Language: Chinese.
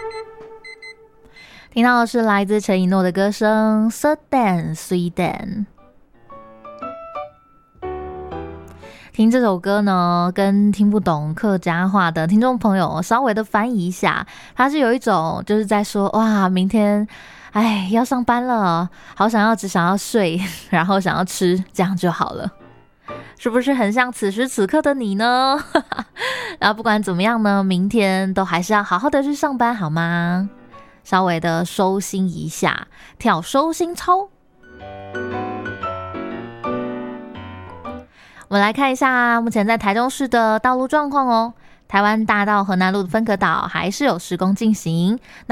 听到的是来自陈以诺的歌声 Sudan Sudan。 听这首歌呢，跟听不懂客家话的听众朋友稍微的翻译一下，它是有一种就是在说，哇，明天要上班了，好想要只想要睡，然后想要吃，这样就好了，是不是很像此时此刻的你呢？然后不管怎么样呢，明天都还是要好好的去上班好吗？稍微的收心一下，跳收心操。我们来看一下目前在台中市的道路状况哦。台湾大道河南路的分隔岛还是有施工进行，